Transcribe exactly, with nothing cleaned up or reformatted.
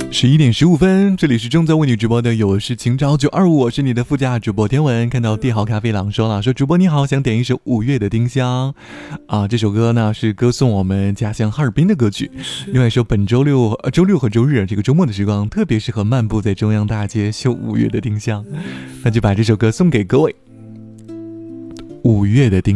十一点十五分，这里是正在为你直播的有事情找九二五，我是你的副驾主播天文。看到帝豪咖啡郎说了，说主播你好，想点一首五月的丁香啊，这首歌呢是歌颂我们家乡哈尔滨的歌曲。另外说本周六、呃、周六和周日这个周末的时光特别适合漫步在中央大街嗅五月的丁香，那就把这首歌送给各位。五月的丁